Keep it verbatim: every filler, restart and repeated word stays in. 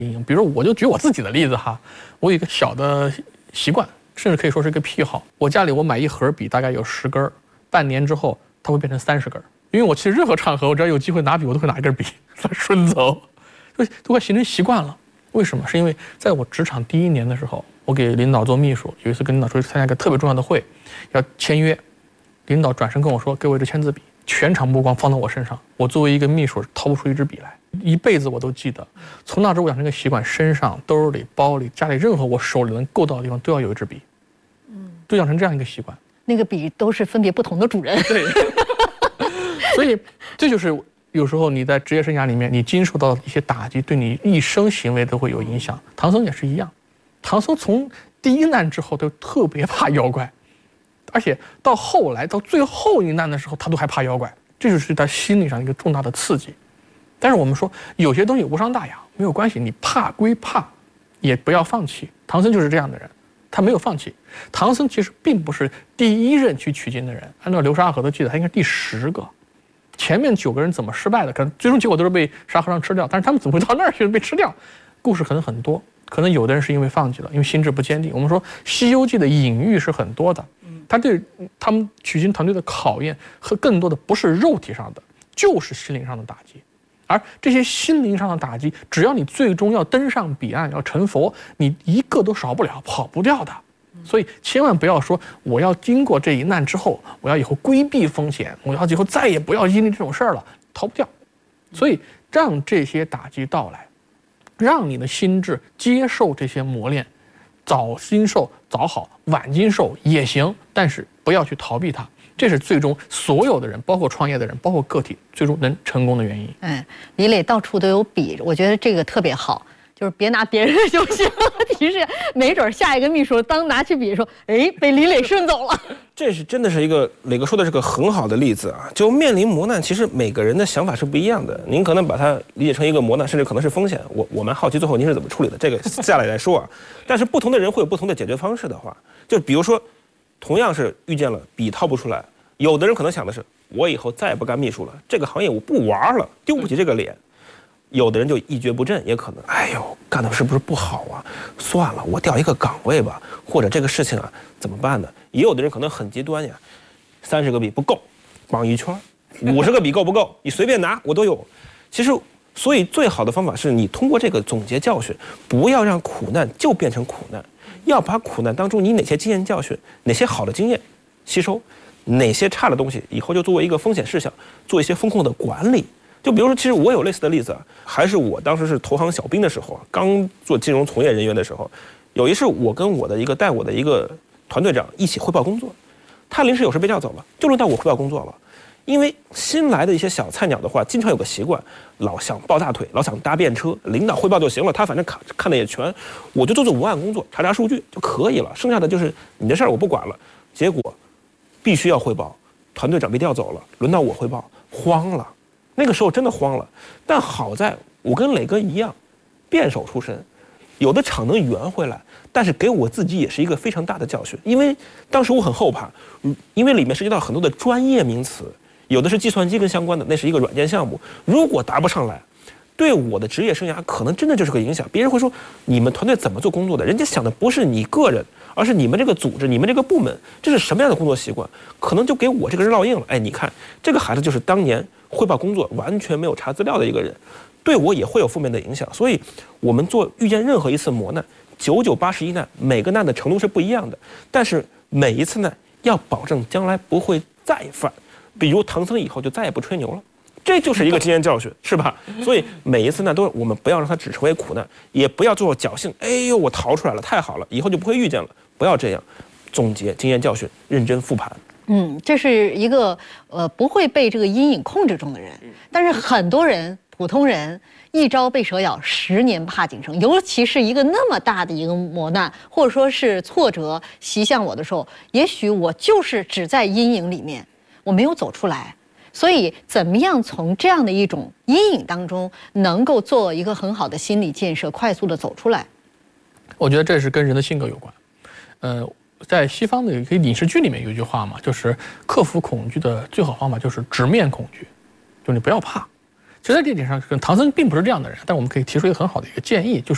比如我就举我自己的例子哈，我有一个小的习惯，甚至可以说是一个癖好。我家里我买一盒笔，大概有十根，半年之后它会变成三十根，因为我去任何场合，我只要有机会拿笔，我都会拿一根笔来顺走，就都快形成习惯了。为什么？是因为在我职场第一年的时候，我给领导做秘书，有一次跟领导出去参加一个特别重要的会，要签约，领导转身跟我说：“给我一支签字笔。”全场目光放到我身上，我作为一个秘书掏不出一支笔来，一辈子我都记得。从那之后我养成一个习惯，身上、兜里、包里、家里任何我手里能够到的地方都要有一支笔，嗯，就养成这样一个习惯。 那个笔都是分别不同的主人。 对，所以这就是有时候你在职业生涯里面，你经受到一些打击，对你一生行为都会有影响。唐僧也是一样，唐僧从第一难之后都特别怕妖怪。而且到后来到最后一难的时候，他都还怕妖怪，这就是他心理上一个重大的刺激。但是我们说有些东西无伤大雅，没有关系，你怕归怕，也不要放弃。唐僧就是这样的人，他没有放弃。唐僧其实并不是第一任去取经的人，按照流沙河的记载，他应该是第十个。前面九个人怎么失败的？可能最终结果都是被沙和尚吃掉，但是他们怎么会到那儿去被吃掉？故事可能很多，可能有的人是因为放弃了，因为心智不坚定。我们说《西游记》的隐喻是很多的。他对他们取经团队的考验和更多的不是肉体上的，就是心灵上的打击。而这些心灵上的打击，只要你最终要登上彼岸，要成佛，你一个都少不了，跑不掉的。所以千万不要说我要经过这一难之后，我要以后规避风险，我要以后再也不要经历这种事儿了，逃不掉。所以让这些打击到来，让你的心智接受这些磨练。早经受早好，晚经受也行，但是不要去逃避它，这是最终所有的人，包括创业的人，包括个体，最终能成功的原因。 哎，李磊到处都有笔，我觉得这个特别好，就是别拿别人的就行。提示，没准下一个秘书当拿起笔说：“哎，被李磊顺走了。” 这是真的是一个磊哥说的是个很好的例子啊！就面临磨难，其实每个人的想法是不一样的。您可能把它理解成一个磨难，甚至可能是风险。我我蛮好奇最后您是怎么处理的，这个下来再说啊。但是不同的人会有不同的解决方式的话，就比如说，同样是遇见了笔掏不出来，有的人可能想的是，我以后再也不干秘书了，这个行业我不玩了，丢不起这个脸。有的人就一蹶不振，也可能，哎呦，干的是不是不好啊？算了，我调一个岗位吧，或者这个事情啊怎么办呢？也有的人可能很极端呀，三十个笔不够，绑一圈；五十个笔够不够？你随便拿，我都有。其实，所以最好的方法是你通过这个总结教训，不要让苦难就变成苦难，要把苦难当中你哪些经验教训，哪些好的经验吸收，哪些差的东西以后就作为一个风险事项，做一些风控的管理。就比如说，其实我有类似的例子啊，还是我当时是投行小兵的时候，刚做金融从业人员的时候，有一次我跟我的一个带我的一个团队长一起汇报工作，他临时有事被调走了，就轮到我汇报工作了。因为新来的一些小菜鸟的话，经常有个习惯，老想抱大腿，老想搭便车，领导汇报就行了，他反正看看的也全，我就做做文案工作，查查数据就可以了，剩下的就是你的事儿我不管了。结果必须要汇报，团队长被调走了，轮到我汇报，慌了。那个时候真的慌了，但好在我跟磊哥一样，辩手出身，有的场能圆回来，但是给我自己也是一个非常大的教训，因为当时我很后怕，因为里面涉及到很多的专业名词，有的是计算机跟相关的，那是一个软件项目，如果答不上来，对我的职业生涯可能真的就是个影响。别人会说你们团队怎么做工作的，人家想的不是你个人，而是你们这个组织，你们这个部门，这是什么样的工作习惯，可能就给我这个人烙印了。哎，你看这个孩子就是当年汇报工作完全没有查资料的一个人，对我也会有负面的影响。所以我们做遇见任何一次磨难，九九八十一难，每个难的程度是不一样的，但是每一次呢，要保证将来不会再犯。比如唐僧以后就再也不吹牛了，这就是一个经验教训，是吧？所以每一次呢，都我们不要让它只成为苦难，也不要最后侥幸，哎呦，我逃出来了，太好了，以后就不会遇见了，不要这样。总结经验教训，认真复盘。 嗯，这是一个呃不会被这个阴影控制住的人，但是很多人普通人一朝被蛇咬，十年怕井绳，尤其是一个那么大的一个磨难，或者说是挫折袭向我的时候，也许我就是只在阴影里面，我没有走出来。所以，怎么样从这样的一种阴影当中，能够做一个很好的心理建设，快速的走出来？ 我觉得这是跟人的性格有关。呃，在西方的一个影视剧里面有一句话嘛，就是克服恐惧的最好方法就是直面恐惧，就你不要怕。其实在这点上，唐僧并不是这样的人，但我们可以提出一个很好的一个建议，就是。